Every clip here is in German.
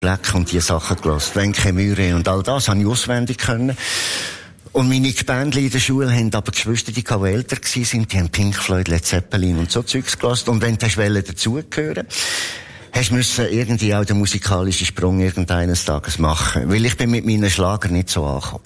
Black und diese Sachen gehört. Wenke Mühre und all das habe ich auswendig können. Und meine Gebändchen in der Schule haben aber Geschwister, die älter waren, die haben Pink Floyd, Led Zeppelin und so Zeugs gehört. Und wenn du dazugehören hast müssen irgendwie auch den musikalischen Sprung irgendeines Tages machen. Weil ich bin mit meinen Schlager nicht so angekommen.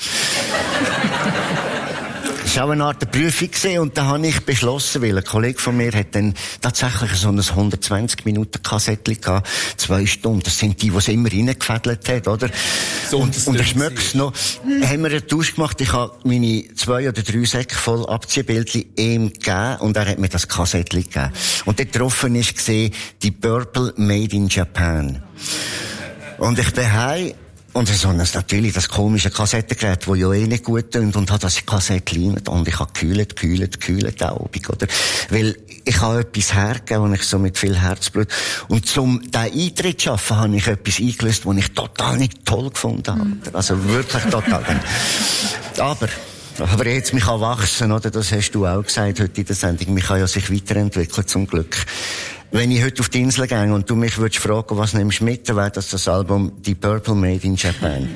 Das war auch eine Art Prüfung gewesen, und da habe ich beschlossen, weil ein Kollege von mir hat dann tatsächlich so ein 120-Minuten-Kassettchen gehabt, 2 Stunden. Das sind die es immer reingefädelt hat, oder? So, und ich schmeckt's noch. Haben wir einen Tausch gemacht, ich habe meine 2 oder 3 Säcke voll Abziehbildchen ihm gegeben, und er hat mir das Kassettchen gegeben. Und dort drauf ist gesehen, die Purple Made in Japan. Und ich bin heim, und so natürlich das komische Kassettengerät, das ja eh nicht gut tönt, und hat das Kassettchen rein, und ich habe gekühlt auch, oder? Weil ich habe etwas hergegeben, und ich so mit viel Herzblut. Und zum diesen Eintritt zu schaffen, habe ich etwas eingelöst, was ich total nicht toll gefunden habe. Also wirklich total. Aber jetzt, mich kann wachsen, oder? Das hast du auch gesagt heute in der Sendung. Mich kann ja sich weiterentwickeln, zum Glück. Wenn ich heute auf die Insel gehe und du mich würdest fragen, was nimmst du mit, dann wäre das Album Die Purple Made in Japan.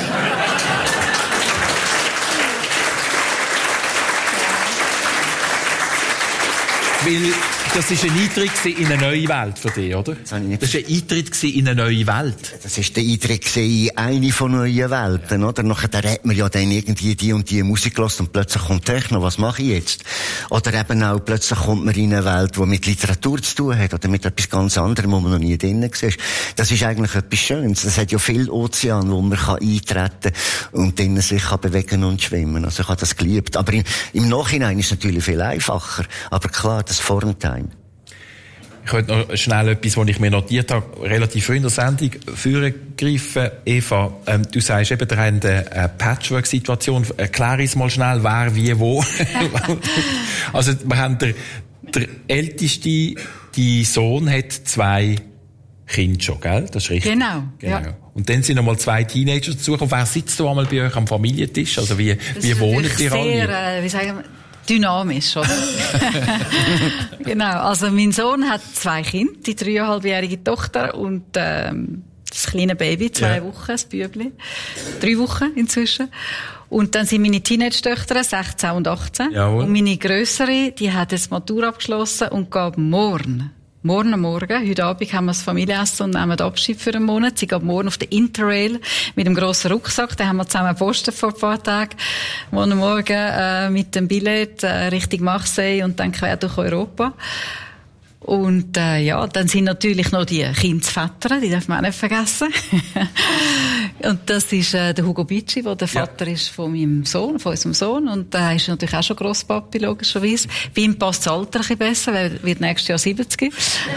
Weil das war ein Eintritt in eine neue Welt für dich, oder? Das war ein Eintritt in eine neue Welt. Das war der Eintritt in eine von neuen Welten, oder? Nachher hat man ja dann irgendwie die und die Musik gehört, und plötzlich kommt Techno, was mache ich jetzt? Oder eben auch, plötzlich kommt man in eine Welt, die mit Literatur zu tun hat, oder mit etwas ganz anderem, wo man noch nie drin war. Das ist eigentlich etwas Schönes. Es hat ja viel Ozean, wo man eintreten kann und drinnen sich bewegen und schwimmen. Also ich habe das geliebt. Aber im Nachhinein ist es natürlich viel einfacher. Aber klar, das Vorentime. Ich wollte noch schnell etwas, was ich mir notiert habe, relativ früh in der Sendung vorgreifen. Eva, du sagst eben, ihr habt eine Patchwork-Situation. Erklär uns mal schnell, wer, wie, wo. Also, wir haben der älteste, dein Sohn hat 2 Kinder schon, gell? Das ist richtig. Genau. Ja. Und dann sind noch mal 2 Teenager dazugekommen. Wer sitzt du einmal bei euch am Familientisch? Also, wie wohnen die alle? Sehr, wie sagen wir, dynamisch, oder? Genau. Also, mein Sohn hat 2 Kinder, die 3,5-jährige Tochter und, das kleine Baby, 2 Wochen, das Bübli. 3 Wochen inzwischen. Und dann sind meine Teenage-Töchter 16 und 18. Jawohl. Und meine grössere, die hat jetzt Matur abgeschlossen und geht morgen Morgen, heute Abend haben wir das Familienessen und nehmen Abschied für einen Monat. Sie geht morgen auf den Interrail mit dem grossen Rucksack. Den haben wir zusammen gepostet vor ein paar Tagen. Morgen mit dem Billett Richtung Marseille und dann quer durch Europa. Und dann sind natürlich noch die Kindsväter, die darf man auch nicht vergessen. Und das ist der Hugo Bicci, der der Vater ist von meinem Sohn, von unserem Sohn. Und der ist natürlich auch schon Grosspapi, logischerweise. Bei ihm passt das Alter ein bisschen besser, weil er wird nächstes Jahr 70.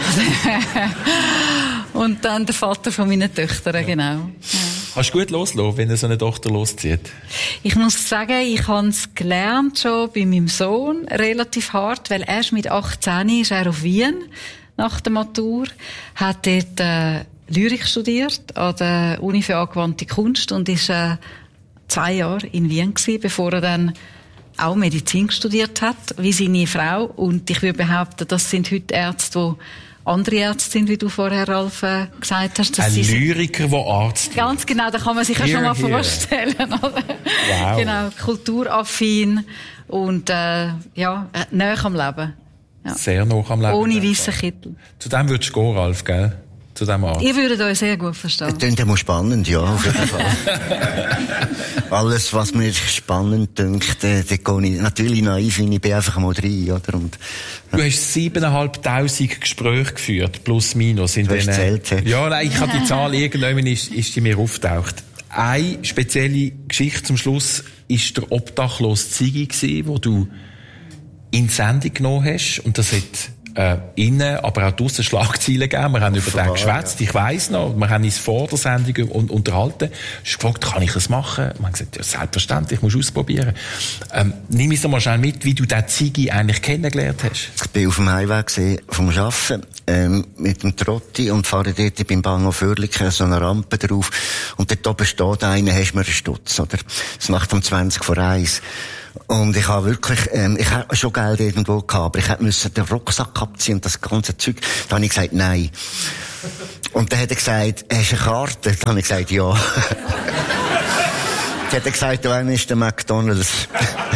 Und dann der Vater von meinen Töchtern, genau. Ja. Kannst du gut loslassen, wenn er so eine Tochter loszieht? Ich muss sagen, ich habe es gelernt schon bei meinem Sohn relativ hart, weil erst mit 18 ist er auf Wien nach der Matur, hat dort Lyrik studiert an der Uni für angewandte Kunst und ist 2 Jahre in Wien gewesen, bevor er dann auch Medizin studiert hat, wie seine Frau. Und ich würde behaupten, das sind heute Ärzte, die andere Ärzte sind, wie du vorher, Ralf, gesagt hast. Ein Lyriker, der Arzt wird. Ganz genau, da kann man sich ja schon mal vorstellen. Oder? Wow. Genau, kulturaffin und näher am Leben. Ja. Sehr nah am Leben. Ohne weißen Kittel. Zu dem würdest du gehen, Ralf, gell? Zu dem Arzt. Ihr würdet euch sehr gut verstehen. Das klingt immer spannend, ja, auf jeden Fall. Alles, was mir spannend dünkt, da gehe ich natürlich naiv, ich bin einfach mal rein, oder? Und, Du hast 7'500 Gespräche geführt, plus minus. In den Ja, nein, ich habe die Zahl, irgendwann ist die mir auftaucht. Eine spezielle Geschichte zum Schluss ist der obdachlose Ziggy gewesen, wo du in die Sendung genommen hast, und das hat innen, aber auch draussen Schlagzeilen gegeben. Wir haben über den geschwätzt, ich weiss noch. Wir haben uns vor der Sendung unterhalten. Du hast gefragt, kann ich das machen? Wir haben gesagt, ja, selbstverständlich, musst du ausprobieren. Nimm uns doch mal schnell mit, wie du den Ziggy eigentlich kennengelernt hast. Ich bin auf dem Highway vom Arbeiten, mit dem Trotti und fahre dort beim Bahnhof Oerlikon so eine Rampe drauf. Und dort oben steht einer, hast mir einen Stutz, oder? Das macht um 1:20. Und ich habe wirklich, ich habe schon Geld irgendwo gehabt, aber ich musste den Rucksack abziehen und das ganze Zeug. Da habe ich gesagt, nein. Und dann hat er gesagt, hast du eine Karte? Dann habe ich gesagt, ja. Dann hat er gesagt, da ist der McDonald's.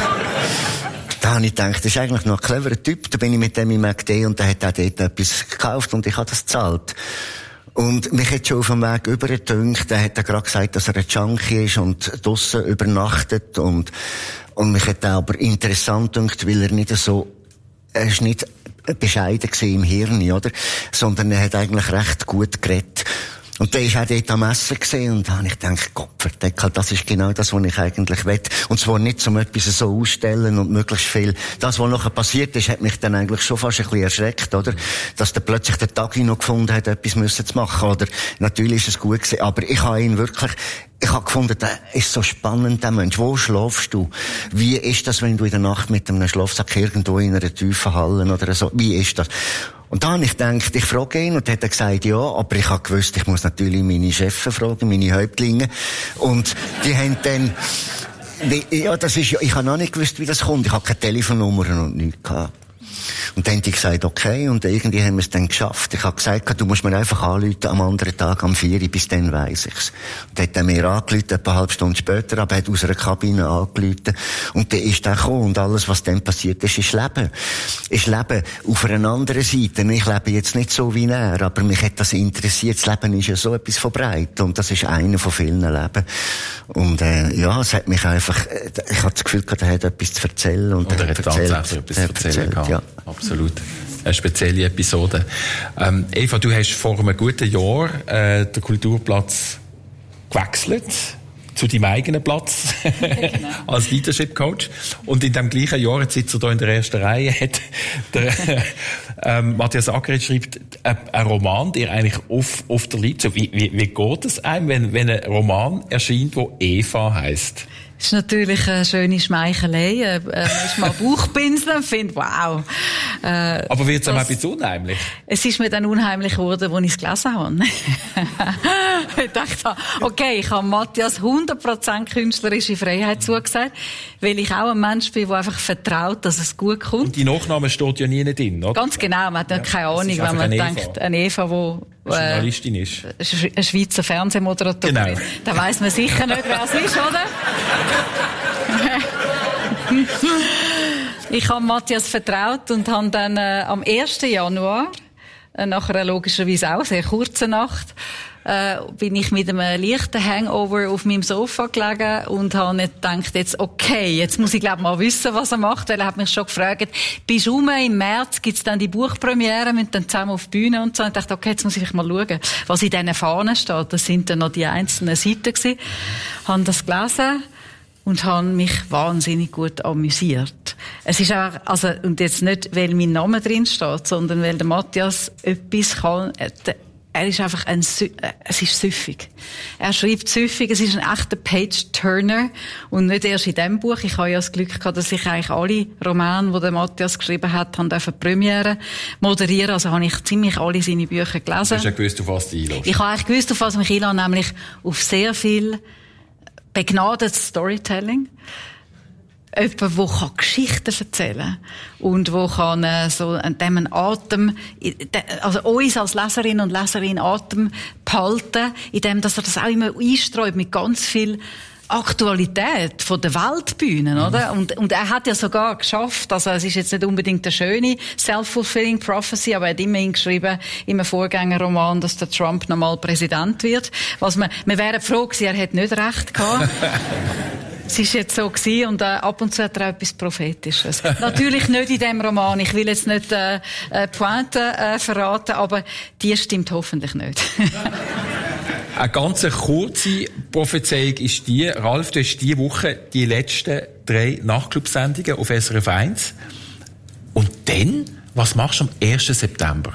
Da habe ich gedacht, das ist eigentlich noch ein cleverer Typ. Da bin ich mit dem in McD und der hat auch dort etwas gekauft und ich habe das gezahlt. Und mich hat schon auf dem Weg übergedünkt. Der hat gerade gesagt, dass er ein Junkie ist und draussen übernachtet und mich hat auch aber interessant gedünkt, weil er nicht so, er ist nicht bescheiden gewesen im Hirn, oder? Sondern er hat eigentlich recht gut geredet. Und der ist auch dort am Essen gesehen und da habe ich gedacht, Gottverdeckel, das ist genau das, was ich eigentlich will. Und zwar nicht zum etwas so ausstellen und möglichst viel. Das, was nachher passiert ist, hat mich dann eigentlich schon fast ein bisschen erschreckt, oder? Dass der plötzlich der Tagi noch gefunden hat, etwas zu machen, oder? Natürlich ist es gut gewesen, aber ich habe ihn wirklich, ich habe gefunden, der ist so spannend, der Mensch. Wo schlafst du? Wie ist das, wenn du in der Nacht mit einem Schlafsack irgendwo in einer tiefen Halle oder so? Wie ist das? Und da habe ich gedacht, ich frage ihn, und er hat gesagt, ja, aber ich habe gewusst, ich muss natürlich meine Chefs fragen, meine Häuptlinge. Und die haben dann, ja, das ist ja, ich habe noch nicht gewusst, wie das kommt. Ich habe keine Telefonnummer und nichts gehabt. Und dann haben die gesagt, okay, und irgendwie haben wir es dann geschafft. Ich habe gesagt, du musst mir einfach anrufen am anderen Tag, am 4 Uhr, bis dann weiss ich's. Und dann hat er mir angerufen, etwa eine halbe Stunde später, aber er hat aus einer Kabine angerufen. Und dann ist er gekommen, und alles, was dann passiert ist Leben. Ist Leben auf einer anderen Seite. Ich lebe jetzt nicht so wie er, aber mich hat das interessiert. Das Leben ist ja so etwas von breit, und das ist einer von vielen Leben. Und, ja, es hat mich einfach, ich hatte das Gefühl, er hat etwas zu erzählen, und er hat tatsächlich etwas zu erzählen gehabt. Ja. Absolut. Eine spezielle Episode. Eva, du hast vor einem guten Jahr den Kulturplatz gewechselt zu deinem eigenen Platz genau. Als Leadership Coach. Und in dem gleichen Jahr, jetzt sitzt er da in der ersten Reihe, hat der Matthias Ackeret schreibt einen Roman, der eigentlich auf der Liste. Wie geht es einem, wenn ein Roman erscheint, der Eva heisst? Das ist natürlich eine schöne Schmeichelei. Ich mal Bauchpinseln und finde, wow. Aber wird es einem ein bisschen unheimlich? Es ist mir dann unheimlich geworden, als ich es gelesen habe. Ich dachte, okay, ich habe Matthias 100% künstlerische Freiheit zugesagt, weil ich auch ein Mensch bin, der einfach vertraut, dass es gut kommt. Und die Nachname steht ja nie drin, oder? Ganz genau, man hat keine Ahnung, wenn man denkt, eine Eva, die Journalistin ist. Eine Schweizer Fernsehmoderatorin. Genau. Da weiss man sicher nicht, wer es ist, oder? Ich habe Matthias vertraut und habe dann am 1. Januar, nach einer logischerweise auch sehr kurzen Nacht, bin ich mit einem leichten Hangover auf meinem Sofa gelegen und habe nicht gedacht, jetzt okay, jetzt muss ich glaube mal wissen, was er macht, weil er hat mich schon gefragt, bist du im März, gibt's dann die Buchpremiere, müssen dann zusammen auf die Bühne und so. Und ich dachte, okay, jetzt muss ich mal schauen, was in diesen Fahnen steht. Das sind dann noch die einzelnen Seiten gewesen. Habe das gelesen und habe mich wahnsinnig gut amüsiert. Es ist auch, also, und jetzt nicht, weil mein Name drin steht, sondern weil der Matthias etwas kann. Er ist einfach es ist süffig. Er schreibt süffig, es ist ein echter Page-Turner. Und nicht erst in diesem Buch. Ich habe ja das Glück gehabt, dass ich eigentlich alle Romane, die der Matthias geschrieben hat, die Premiere moderieren. Also habe ich ziemlich alle seine Bücher gelesen. Du hast ja gewusst, auf was du einlässt. Ich habe eigentlich gewusst, auf was ich mich einlasse, nämlich auf sehr viel begnadetes Storytelling. Jemand, der Geschichten erzählen kann. Und wo kann, so, dem einen Atem, also uns als Leserin und Leserin Atem behalten, indem, dass er das auch immer einstreut mit ganz viel Aktualität von der Weltbühnen, oder? Und er hat ja sogar geschafft, also es ist jetzt nicht unbedingt eine schöne self-fulfilling prophecy, aber er hat immerhin geschrieben, in einem Vorgängerroman, dass der Trump nochmal Präsident wird. Wir wären froh gewesen, er hätte nicht recht gehabt. Es ist jetzt so gewesen, und ab und zu hat er auch etwas Prophetisches. Natürlich nicht in diesem Roman. Ich will jetzt nicht Pointe verraten, aber die stimmt hoffentlich nicht. Eine ganz kurze Prophezeiung ist die, Ralf, du hast diese Woche die letzten 3 Nachtclub-Sendungen auf SRF 1. Und dann, was machst du am 1. September?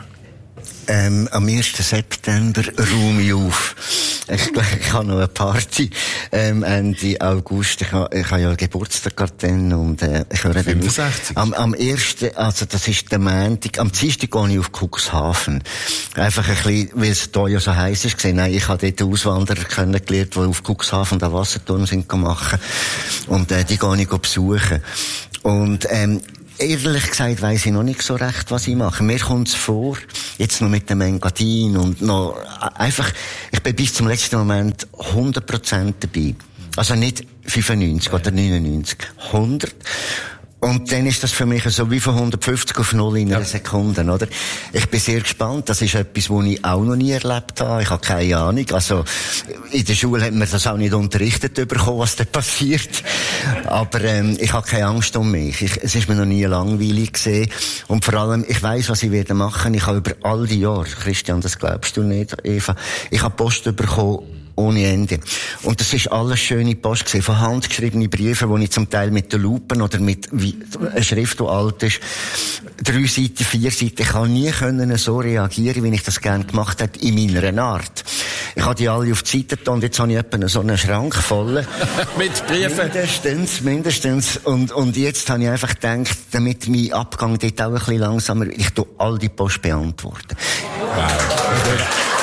Am 1. September räume ich auf. Ich habe noch eine Party, Ende August. Ich habe ja Geburtstag dann, und, ich höre 65. Am 1., also, das ist der Montag. Am Dienstag gehe ich auf Cuxhaven. Einfach ein bisschen, weil es da ja so heiß ist, gesehen. Nein, ich habe dort Auswanderer kennengelernt, die auf Cuxhaven den Wasserturm sind machen. Und, die gehe ich besuchen. Und, Ehrlich gesagt weiss ich noch nicht so recht, was ich mache. Mir kommt's vor, jetzt noch mit dem Engadin und noch einfach, ich bin bis zum letzten Moment 100% dabei. Also nicht 95 oder 99, 100. Und dann ist das für mich so wie von 150 auf 0 in einer Sekunde, oder? Ich bin sehr gespannt. Das ist etwas, was ich auch noch nie erlebt habe. Ich habe keine Ahnung. Also, in der Schule hat man das auch nicht unterrichtet bekommen, was da passiert. Aber, ich habe keine Angst um mich. Es ist mir noch nie langweilig gewesen. Und vor allem, ich weiss, was ich werde machen. Ich habe über all die Jahre, Christian, das glaubst du nicht, Eva, ich habe Post bekommen, ohne Ende. Und das ist alles schöne Post gewesen, von handgeschriebene Briefe, die ich zum Teil mit der Lupe oder mit einer Schrift, die alt ist, 3 Seiten, 4 Seiten, ich kann nie können so reagieren, wie ich das gerne gemacht habe, in meiner Art. Ich habe die alle auf die Seite getan und jetzt habe ich etwa so einen Schrank voll. Mit Briefen. Mindestens. Und jetzt habe ich einfach gedacht, damit mein Abgang dort auch ein bisschen langsamer, ich tue all die Post beantworten. Wow. Okay.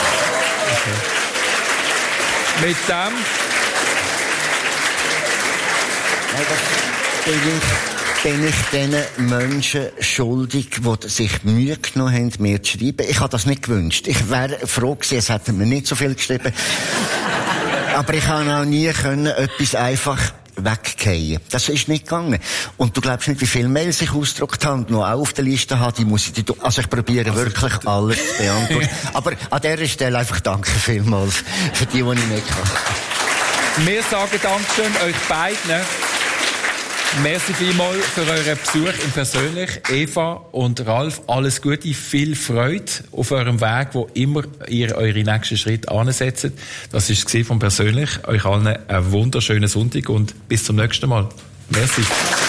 Mit dem bin ich diesen Menschen schuldig, die sich Mühe genommen haben, mir zu schreiben. Ich habe das nicht gewünscht. Ich wäre froh gewesen, es hätten mir nicht so viel geschrieben. Aber ich habe auch nie etwas einfach weggehen. Das ist nicht gegangen. Und du glaubst nicht, wie viele Mails ich ausgedruckt habe und noch auch auf der Liste habe, die muss ich, also ich probiere wirklich alles zu beantworten. Aber an dieser Stelle einfach danke vielmals für die ich nicht kann. Wir sagen Dankeschön euch beiden. Merci vielmals für euren Besuch im Persönlich. Eva und Ralf, alles Gute, viel Freude auf eurem Weg, wo immer ihr eure nächsten Schritte ansetzt. Das war es vom Persönlich. Euch allen einen wunderschönen Sonntag und bis zum nächsten Mal. Merci.